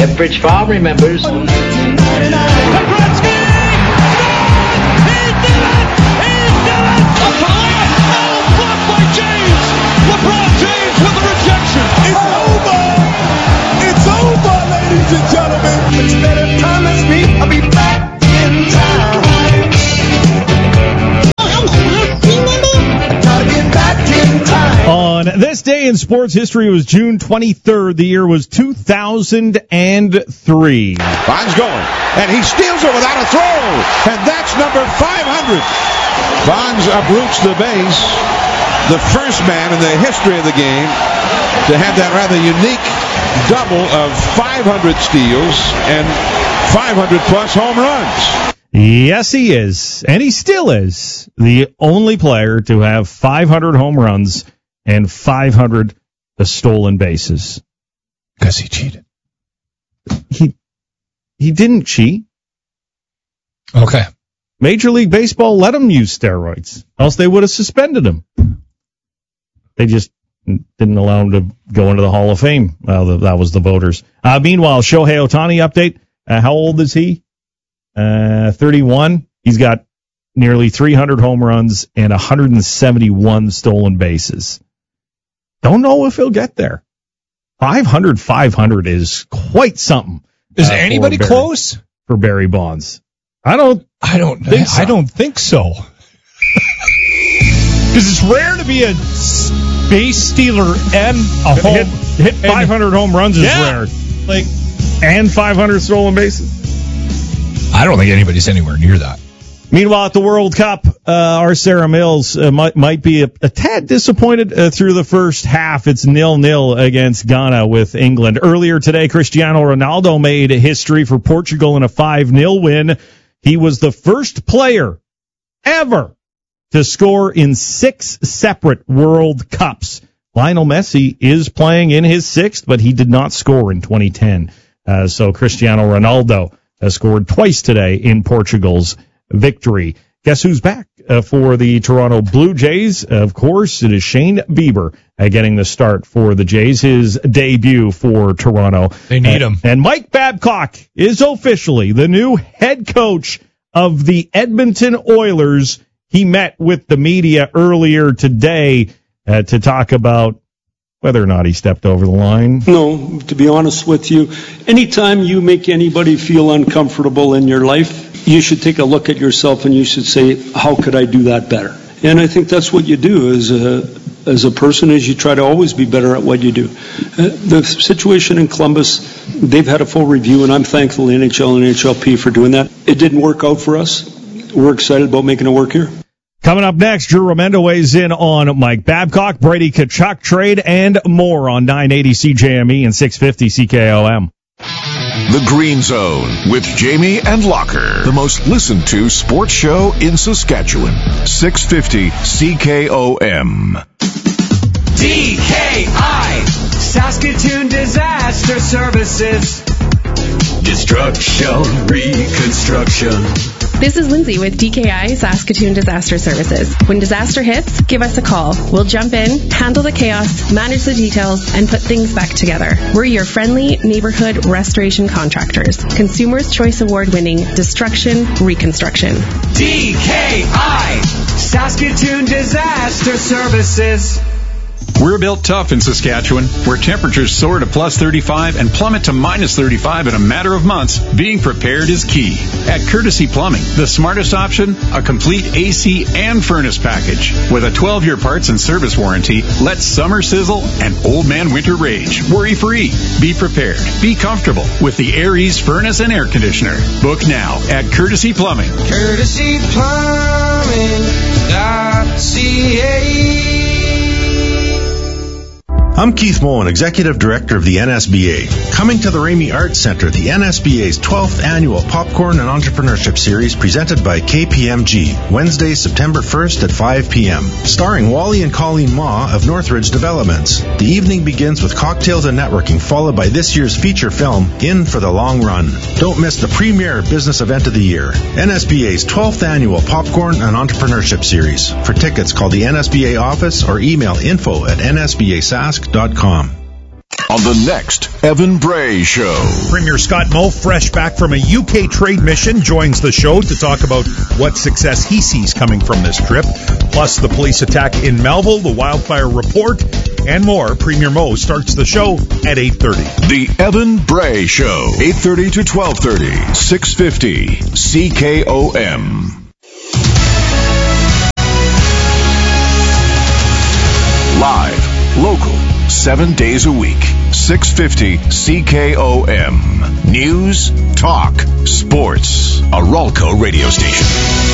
Pepperidge Farm remembers. Ladies and gentlemen, but you better promise me I'll be back in time. Gotta get back in time. On this day in sports history, it was June 23rd. The year was 2003. Bond's going, and he steals it without a throw, and that's number 500. Bonds uproots the base, the first man in the history of the game to have that rather unique double of 500 steals and 500-plus home runs. Yes, he is, and he still is, the only player to have 500 home runs and 500 stolen bases. Because he cheated. He didn't cheat. Okay. Major League Baseball let him use steroids, else they would have suspended him. They just didn't allow him to go into the Hall of Fame. Well, that was the voters. Meanwhile, Shohei Ohtani update. How old is he? 31. He's got nearly 300 home runs and 171 stolen bases. Don't know if he'll get there. 500 is quite something. Is anybody close? For Barry Bonds. I don't think so. Because it's rare to be a base stealer and a home hit 500 home runs is rare. Like, and 500 stolen bases. I don't think anybody's anywhere near that. Meanwhile, at the World Cup, our Sarah Mills might be a tad disappointed through the first half. It's 0-0 against Ghana with England. Earlier today, Cristiano Ronaldo made history for Portugal in a 5-0 win. He was the first player ever to score in 6 separate World Cups. Lionel Messi is playing in his 6th, but he did not score in 2010. So Cristiano Ronaldo has scored twice today in Portugal's victory. Guess who's back for the Toronto Blue Jays? Of course, it is Shane Bieber getting the start for the Jays, his debut for Toronto. They need him. And Mike Babcock is officially the new head coach of the Edmonton Oilers. He met with the media earlier today to talk about whether or not he stepped over the line. No, to be honest with you, anytime you make anybody feel uncomfortable in your life, you should take a look at yourself and you should say, how could I do that better? And I think that's what you do as a person, is you try to always be better at what you do. The situation in Columbus, they've had a full review, and I'm thankful to NHL and NHLP for doing that. It didn't work out for us. We're excited about making it work here. Coming up next, Drew Remenda weighs in on Mike Babcock, Brady Tkachuk trade, and more on 980 CJME and 650 CKOM. The Green Zone with Jamie and Locker, the most listened to sports show in Saskatchewan. 650 CKOM. DKI, Saskatoon Disaster Services. Destruction, reconstruction. This is Lindsay with DKI Saskatoon Disaster Services. When disaster hits, give us a call. We'll jump in, handle the chaos, manage the details, and put things back together. We're your friendly neighborhood restoration contractors. Consumers' Choice Award-winning Destruction Reconstruction. DKI Saskatoon Disaster Services. We're built tough in Saskatchewan, where temperatures soar to plus 35 and plummet to minus 35 in a matter of months. Being prepared is key. At Courtesy Plumbing, the smartest option, a complete AC and furnace package. With a 12-year parts and service warranty, let summer sizzle and old man winter rage. Worry-free. Be prepared. Be comfortable with the Air Ease furnace and air conditioner. Book now at Courtesy Plumbing. CurtesyPlumbing.ca. I'm Keith Moen, Executive Director of the NSBA. Coming to the Ramey Arts Center, the NSBA's 12th annual Popcorn and Entrepreneurship Series presented by KPMG, Wednesday, September 1st at 5 p.m. Starring Wally and Colleen Ma of Northridge Developments. The evening begins with cocktails and networking, followed by this year's feature film, In for the Long Run. Don't miss the premier business event of the year, NSBA's 12th annual Popcorn and Entrepreneurship Series. For tickets, call the NSBA office or email info@nsbasask.com. on the next Evan Bray Show. Premier Scott Moe, fresh back from a UK trade mission, joins the show to talk about what success he sees coming from this trip, plus the police attack in Melville, the wildfire report, and more. Premier Moe starts the show at 8:30. The Evan Bray Show, 8:30 to 12:30, 650 CKOM. Live, local, 7 days a week. 650 CKOM. News, talk, sports. A Ralco radio station.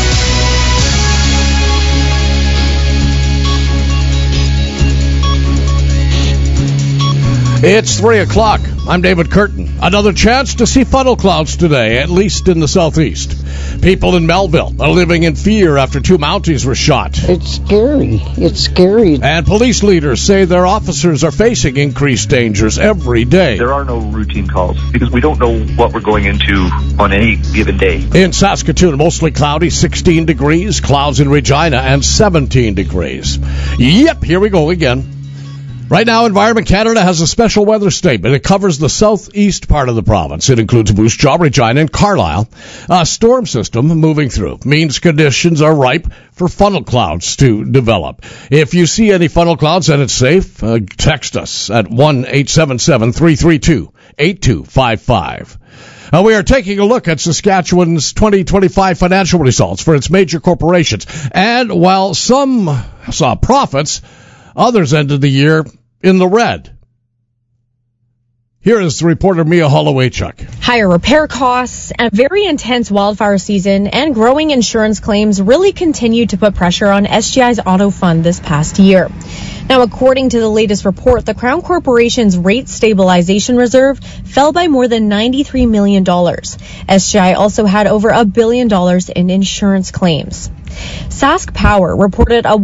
It's 3 o'clock. I'm David Curtin. Another chance to see funnel clouds today, at least in the southeast. People in Melville are living in fear after 2 Mounties were shot. It's scary. It's scary. And police leaders say their officers are facing increased dangers every day. There are no routine calls because we don't know what we're going into on any given day. In Saskatoon, mostly cloudy, 16 degrees. Clouds in Regina, and 17 degrees. Yep, here we go again. Right now, Environment Canada has a special weather statement. It covers the southeast part of the province. It includes Moose Jaw, Regina, and Carlisle. A storm system moving through means conditions are ripe for funnel clouds to develop. If you see any funnel clouds and it's safe, text us at 1-877-332-8255. We are taking a look at Saskatchewan's 2025 financial results for its major corporations. And while some saw profits, others ended the year in the red. Here is the reporter Mia Holowaychuk. Higher repair costs, a very intense wildfire season, and growing insurance claims really continued to put pressure on SGI's auto fund this past year. Now, according to the latest report, the Crown Corporation's rate stabilization reserve fell by more than $93 million. SGI also had over $1 billion in insurance claims. Sask Power reported a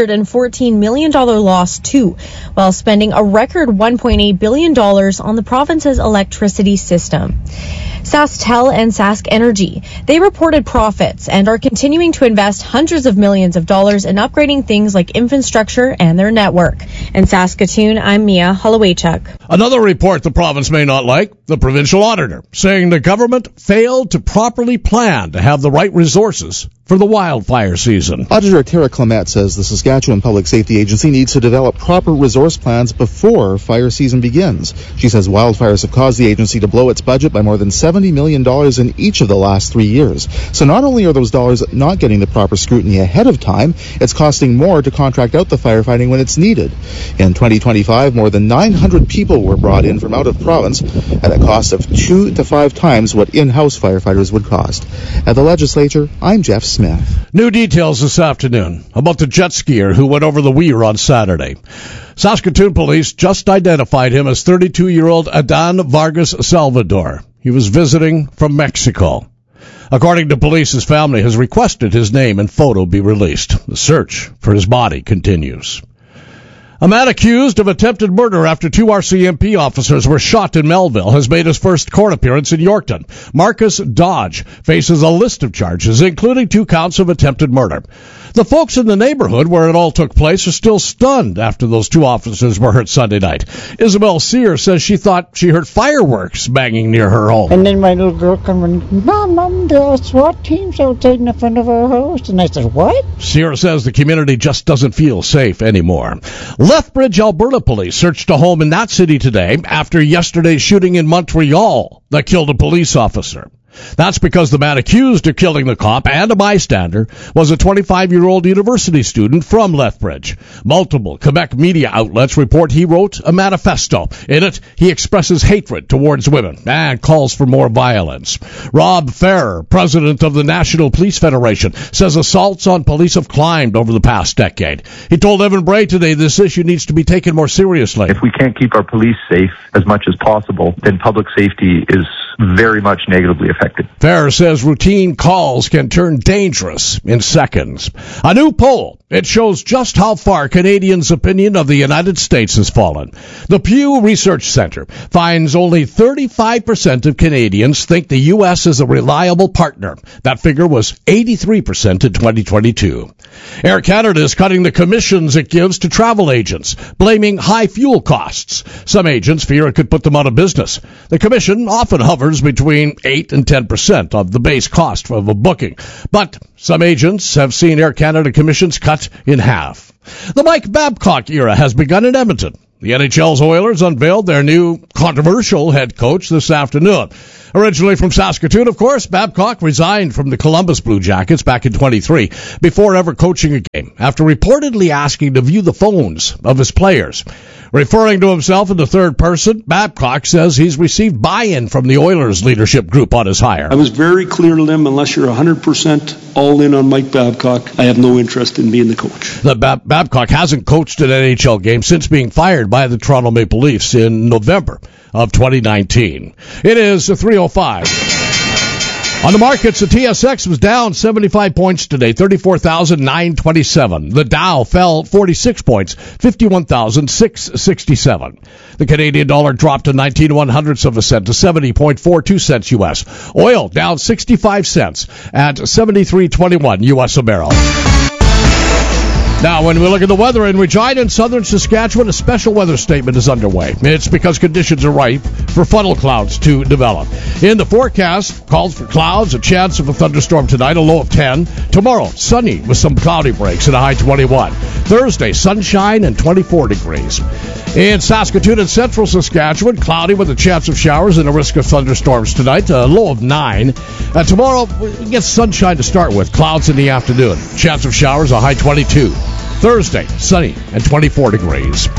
$114 million loss, too, while spending a record $1.8 billion on the province's electricity system. SaskTel and Sask Energy, they reported profits and are continuing to invest hundreds of millions of dollars in upgrading things like infrastructure and their network. In Saskatoon, I'm Mia Holowaychuk. Another report the province may not like, the provincial auditor, saying the government failed to properly plan to have the right resources for the wildfire season. Auditor Tara Clement says the Saskatchewan Public Safety Agency needs to develop proper resource plans before fire season begins. She says wildfires have caused the agency to blow its budget by more than $70 million in each of the last 3 years. So not only are those dollars not getting the proper scrutiny ahead of time, it's costing more to contract out the firefighting when it's needed. In 2025, more than 900 people were brought in from out of province at a cost of 2 to 5 times what in-house firefighters would cost. At the legislature, I'm Jeff Smith. New details this afternoon about the jet skier who went over the weir on Saturday. Saskatoon police just identified him as 32-year-old Adan Vargas Salvador. He was visiting from Mexico. According to police, his family has requested his name and photo be released. The search for his body continues. A man accused of attempted murder after 2 RCMP officers were shot in Melville has made his first court appearance in Yorkton. Marcus Dodge faces a list of charges, including 2 counts of attempted murder. The folks in the neighborhood where it all took place are still stunned after those 2 officers were hurt Sunday night. Isabel Sear says she thought she heard fireworks banging near her home. And then my little girl come and, Mom, there are SWAT teams outside in the front of our house. And I said, what? Sear says the community just doesn't feel safe anymore. Lethbridge, Alberta police searched a home in that city today after yesterday's shooting in Montreal that killed a police officer. That's because the man accused of killing the cop and a bystander was a 25-year-old university student from Lethbridge. Multiple Quebec media outlets report he wrote a manifesto. In it, he expresses hatred towards women and calls for more violence. Rob Ferrer, president of the National Police Federation, says assaults on police have climbed over the past decade. He told Evan Bray today this issue needs to be taken more seriously. If we can't keep our police safe as much as possible, then public safety is very much negatively affected. Ferrer says routine calls can turn dangerous in seconds. A new poll, it shows just how far Canadians' opinion of the United States has fallen. The Pew Research Center finds only 35% of Canadians think the U.S. is a reliable partner. That figure was 83% in 2022. Air Canada is cutting the commissions it gives to travel agents, blaming high fuel costs. Some agents fear it could put them out of business. The commission often hovers between 8 and 10% of the base cost of a booking, but some agents have seen Air Canada commissions cut in half. The Mike Babcock era has begun in Edmonton. The NHL's Oilers unveiled their new controversial head coach this afternoon. Originally from Saskatoon, of course, Babcock resigned from the Columbus Blue Jackets back in 23 before ever coaching a game, after reportedly asking to view the phones of his players. Referring to himself in the third person, Babcock says he's received buy-in from the Oilers leadership group on his hire. I was very clear to them, unless you're 100% all in on Mike Babcock, I have no interest in being the coach. Babcock hasn't coached an NHL game since being fired by the Toronto Maple Leafs in November of 2019. It is 3:05. On the markets, the TSX was down 75 points today, 34,927. The Dow fell 46 points, 51,667. The Canadian dollar dropped to 19/100ths of a cent to 70.42 cents U.S. Oil down 65 cents at 73.21 U.S. a barrel. Now, when we look at the weather in Regina and southern Saskatchewan, a special weather statement is underway. It's because conditions are ripe for funnel clouds to develop. In the forecast, calls for clouds, a chance of a thunderstorm tonight, a low of 10. Tomorrow, sunny with some cloudy breaks and a high 21. Thursday, sunshine and 24 degrees. In Saskatoon and central Saskatchewan, cloudy with a chance of showers and a risk of thunderstorms tonight, a low of 9. Tomorrow, we get sunshine to start with, clouds in the afternoon. Chance of showers, a high 22. Thursday, sunny and 24 degrees.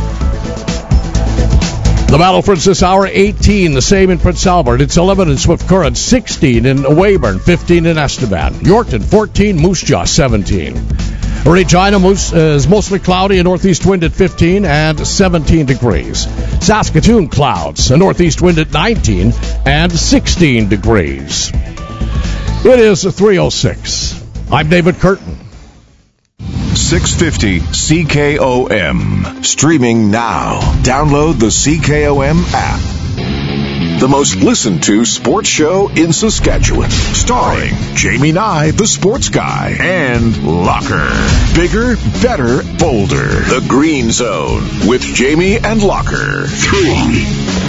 The Battlefronts this hour, 18. The same in Prince Albert. It's 11 in Swift Current, 16 in Weyburn, 15 in Estevan. Yorkton, 14. Moose Jaw, 17. Regina is mostly cloudy, a northeast wind at 15 and 17 degrees. Saskatoon, clouds, a northeast wind at 19 and 16 degrees. It is 3:06. I'm David Curtin. 650 CKOM. Streaming now. Download the CKOM app. The most listened to sports show in Saskatchewan. Starring Jamie Nye, the sports guy, and Locker. Bigger, better, bolder. The Green Zone with Jamie and Locker. 3.